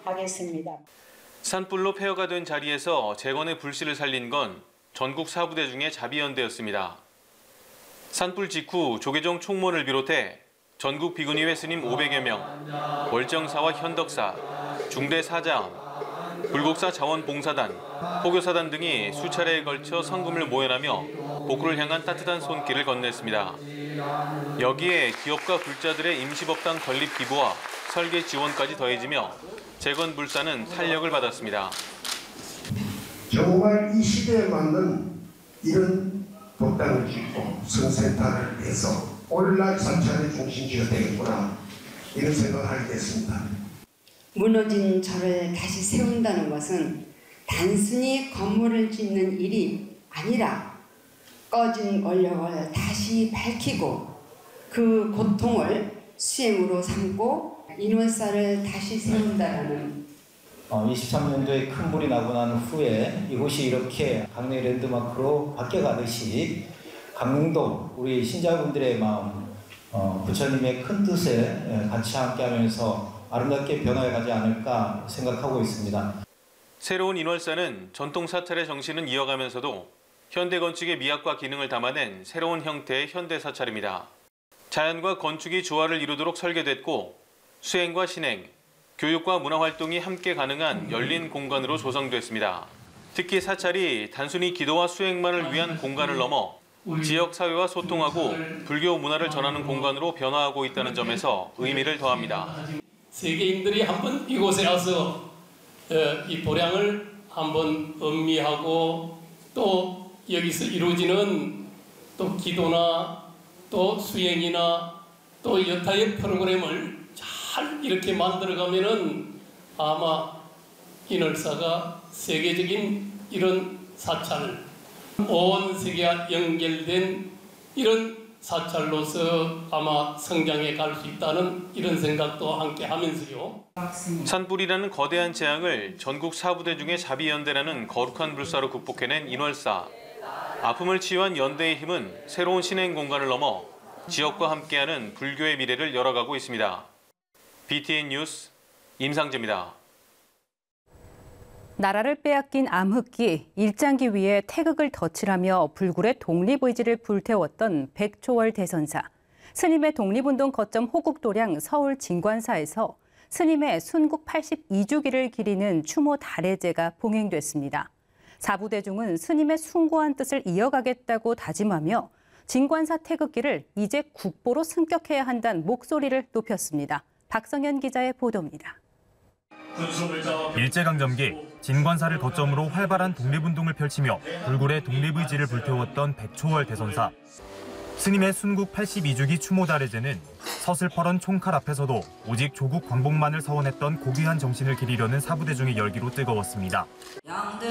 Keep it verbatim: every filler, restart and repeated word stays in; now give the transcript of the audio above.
하겠습니다. 산불로 폐허가 된 자리에서 재건의 불씨를 살린 건 전국 사부대 중에 자비연대였습니다. 산불 직후 조계종 총무를 비롯해 전국 비구니회 스님 오백여 명, 월정사와 현덕사, 중대사자원, 불국사 자원봉사단, 포교사단 등이 수차례에 걸쳐 성금을 모여나며 복구를 향한 따뜻한 손길을 건넸습니다. 여기에 기업과 굴자들의 임시법당 건립 기부와 설계 지원까지 더해지며 재건 불사는 탄력을 받았습니다. 정말 이 시대에 맞는 이런 법당을 짓고 성센터를 해서 오늘날 사찰의 중심지가 되겠구나 이런 생각을 하게 됐습니다. 무너진 절을 다시 세운다는 것은 단순히 건물을 짓는 일이 아니라 꺼진 원력을 다시 밝히고 그 고통을 수행으로 삼고 인원사를 다시 세운다는 어, 이십삼 년도에 큰 불이 나고 난 후에 이곳이 이렇게 강릉 랜드마크로 바뀌어가듯이 강릉도 우리 신자분들의 마음, 어, 부처님의 큰 뜻에 같이 함께하면서 아름답게 변화해가지 않을까 생각하고 있습니다. 새로운 인월사는 전통 사찰의 정신은 이어가면서도 현대 건축의 미학과 기능을 담아낸 새로운 형태의 현대 사찰입니다. 자연과 건축이 조화를 이루도록 설계됐고 수행과 신행, 교육과 문화활동이 함께 가능한 열린 공간으로 조성됐습니다. 특히 사찰이 단순히 기도와 수행만을 위한 공간을 넘어 지역 사회와 소통하고 불교 문화를 전하는 공간으로 변화하고 있다는 점에서 의미를 더합니다. 세계인들이 한번 이곳에 와서 이 도량을 한번 음미하고 또 여기서 이루어지는 또 기도나 또 수행이나 또 여타의 프로그램을 잘 이렇게 만들어가면은 아마 인월사가 세계적인 이런 사찰, 온 세계와 연결된 이런 사찰로서 아마 성장해 갈 수 있다는 이런 생각도 함께 하면서요. 산불이라는 거대한 재앙을 전국 사부대 중에 자비연대라는 거룩한 불사로 극복해낸 인월사. 아픔을 치유한 연대의 힘은 새로운 신행 공간을 넘어 지역과 함께하는 불교의 미래를 열어가고 있습니다. 비티엔 뉴스 임상재입니다. 나라를 빼앗긴 암흑기, 일장기 위에 태극을 덧칠하며 불굴의 독립의지를 불태웠던 백초월 대선사. 스님의 독립운동 거점 호국도량 서울 진관사에서 스님의 순국 팔십이 주기를 기리는 추모 달해제가 봉행됐습니다. 사부대중은 스님의 숭고한 뜻을 이어가겠다고 다짐하며 진관사 태극기를 이제 국보로 승격해야 한다는 목소리를 높였습니다. 박성현 기자의 보도입니다. 일제강점기 진관사를 거점으로 활발한 독립운동을 펼치며 불굴의 독립의지를 불태웠던 백초월 대선사. 스님의 순국 팔십이 주기 추모 달해제는 서슬퍼런 총칼 앞에서도 오직 조국 광복만을 서원했던 고귀한 정신을 기리려는 사부대중의 열기로 뜨거웠습니다.